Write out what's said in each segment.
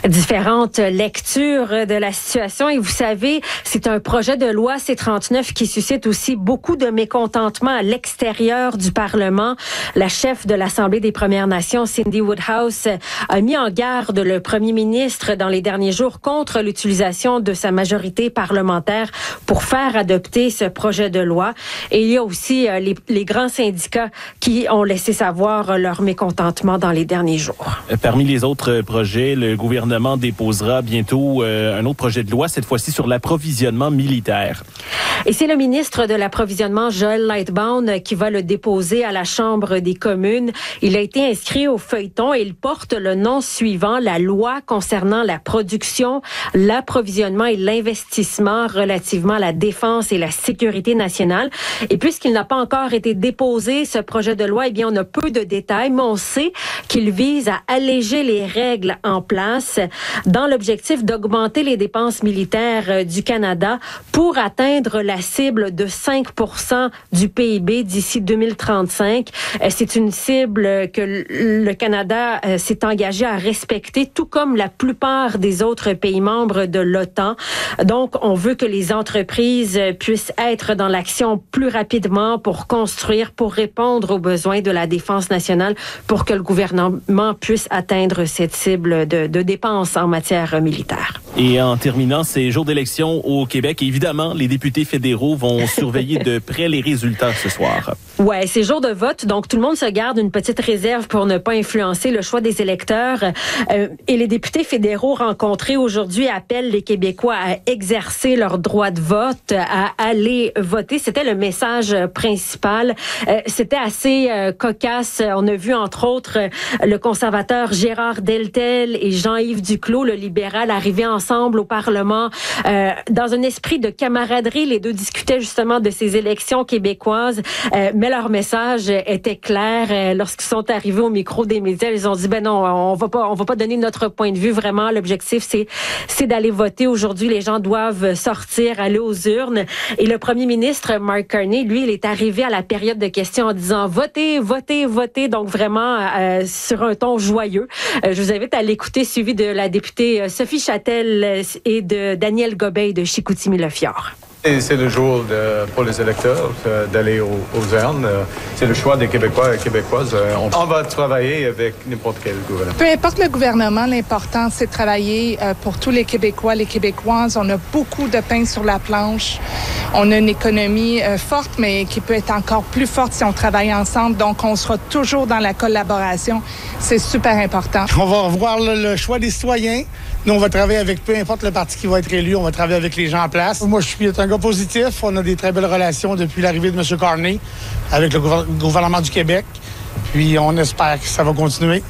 Différentes lectures de la situation et vous savez, c'est un projet de loi C-39 qui suscite aussi beaucoup de mécontentement à l'extérieur du Parlement. La chef de l'Assemblée des Premières Nations, Cindy Woodhouse, a mis en garde le premier ministre dans les derniers jours contre l'utilisation de sa majorité parlementaire pour faire adopter ce projet de loi. Et il y a aussi les grands syndicats qui ont laissé savoir leur mécontentement dans les derniers jours. Parmi les autres projets, le gouvernement déposera bientôt un autre projet de loi, cette fois-ci sur l'approvisionnement militaire. Et c'est le ministre de l'Approvisionnement, Joel Lightbound, qui va le déposer à la Chambre des communes. Il a été inscrit au feuilleton et il porte le nom suivant, la loi concernant la production, l'approvisionnement et l'investissement relativement à la défense et la sécurité nationale. Et puisqu'il n'a pas encore été déposé, ce projet de loi, eh bien, on a peu de détails, mais on sait qu'il vise à alléger les règles en place dans l'objectif d'augmenter les dépenses militaires du Canada pour atteindre la cible de 5% du PIB d'ici 2035. C'est une cible que le Canada s'est engagé à respecter, tout comme la plupart des autres pays membres de l'OTAN. Donc, on veut que les entreprises puissent être dans l'action plus rapidement pour construire, pour répondre aux besoins de la défense nationale, pour que le gouvernement puisse atteindre cette cible de dépenses en matière militaire. Et en terminant ces jours d'élection au Québec, évidemment, les députés fédéraux vont surveiller de près les résultats ce soir. Ouais, c'est jour de vote, donc tout le monde se garde une petite réserve pour ne pas influencer le choix des électeurs. Et les députés fédéraux rencontrés aujourd'hui appellent les Québécois à exercer leur droit de vote, à aller voter. C'était le message principal. C'était assez cocasse. On a vu entre autres le conservateur Gérard Deltel et Jean-Yves Duclos, le libéral, arriver ensemble au Parlement dans un esprit de camaraderie. Les deux discutaient justement de ces élections québécoises, mais leur message était clair. Lorsqu'ils sont arrivés au micro des médias, ils ont dit ben non, on va pas donner notre point de vue. Vraiment, l'objectif c'est d'aller voter. Aujourd'hui, les gens doivent sortir, aller aux urnes. Et le premier ministre Mark Carney, lui, il est arrivé à la période de questions en disant votez, votez, votez. Donc vraiment sur un ton joyeux. Je vous invite à l'écouter, suivi de la députée Sophie Châtel et de Daniel Gobeil de Chicoutimi-Le-Fjord. Et c'est le jour pour les électeurs d'aller aux urnes. C'est le choix des Québécois et Québécoises. On va travailler avec n'importe quel gouvernement. Peu importe le gouvernement, l'important, c'est de travailler pour tous les Québécois, les Québécoises. On a beaucoup de pain sur la planche. On a une économie forte, mais qui peut être encore plus forte si on travaille ensemble. Donc, on sera toujours dans la collaboration. C'est super important. On va revoir le choix des citoyens. Nous, on va travailler avec peu importe le parti qui va être élu. On va travailler avec les gens en place. Moi, je suis un gars positif. On a des très belles relations depuis l'arrivée de M. Carney avec le gouvernement du Québec. Puis, on espère que ça va continuer.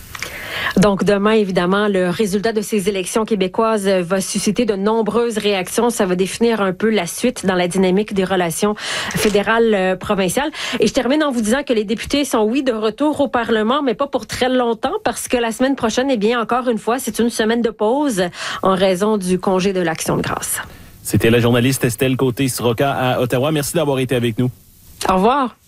Donc demain, évidemment, le résultat de ces élections québécoises va susciter de nombreuses réactions. Ça va définir un peu la suite dans la dynamique des relations fédérales provinciales. Et je termine en vous disant que les députés sont, oui, de retour au Parlement, mais pas pour très longtemps, parce que la semaine prochaine, eh bien, encore une fois, c'est une semaine de pause en raison du congé de l'Action de grâce. C'était la journaliste Estelle Côté-Sroka à Ottawa. Merci d'avoir été avec nous. Au revoir.